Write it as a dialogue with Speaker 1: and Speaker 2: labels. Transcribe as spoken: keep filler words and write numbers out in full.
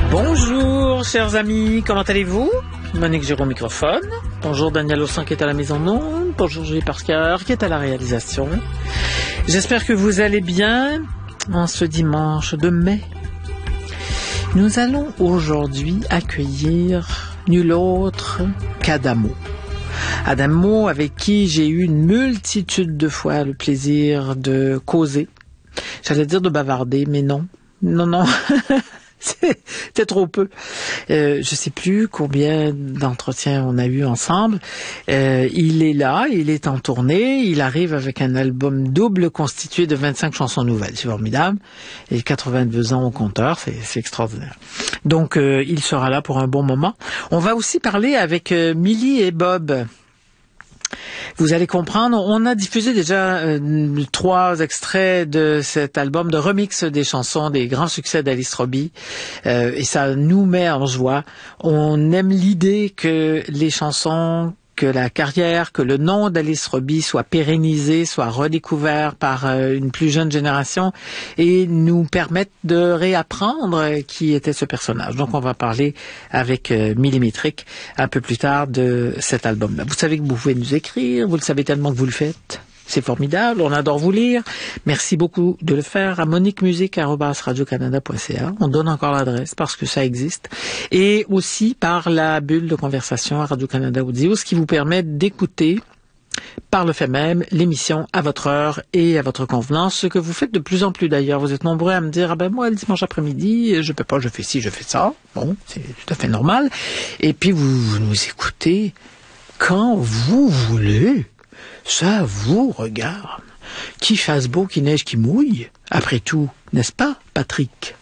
Speaker 1: Bonjour chers amis, comment allez-vous? Monique Giraud au microphone. Bonjour Daniel Ossan qui est à la mise en onde. Bonjour Julie Parker qui est à la réalisation. J'espère que vous allez bien en ce dimanche de mai. Nous allons aujourd'hui accueillir nul autre qu'Adamo. Adamo avec qui j'ai eu une multitude de fois le plaisir de causer. J'allais dire de bavarder, mais non. Non, non. C'était trop peu. Euh, je sais plus combien d'entretiens on a eu ensemble. Euh, il est là, il est en tournée, il arrive avec un album double constitué de vingt-cinq chansons nouvelles. C'est formidable. Et quatre-vingt-deux ans au compteur, c'est, c'est extraordinaire. Donc, euh, il sera là pour un bon moment. On va aussi parler avec euh, Millie et Bob. Vous allez comprendre, on a diffusé déjà euh, trois extraits de cet album de remix des chansons des grands succès d'Alice Robbie euh, et ça nous met en joie. On aime l'idée que les chansons, que la carrière, que le nom d'Alice Robbie soit pérennisé, soit redécouvert par euh, une plus jeune génération et nous permettent de réapprendre qui était ce personnage. Donc on va parler avec euh, Millimétrique un peu plus tard de cet album-là. Vous savez que vous pouvez nous écrire, vous le savez tellement que vous le faites. C'est formidable, on adore vous lire. Merci beaucoup de le faire à monique musique arobase radio canada point c a. On donne encore l'adresse parce que ça existe. Et aussi par la bulle de conversation à Radio-Canada Audio, ce qui vous permet d'écouter par le fait même l'émission à votre heure et à votre convenance, ce que vous faites de plus en plus d'ailleurs. Vous êtes nombreux à me dire, ah ben moi le dimanche après-midi, je peux pas, je fais ci, je fais ça. Bon, c'est tout à fait normal. Et puis vous, vous nous écoutez quand vous voulez. Ça vous regarde. Qu'il fasse beau, qu'il neige, qu'il mouille. Après tout, n'est-ce pas, Patrick?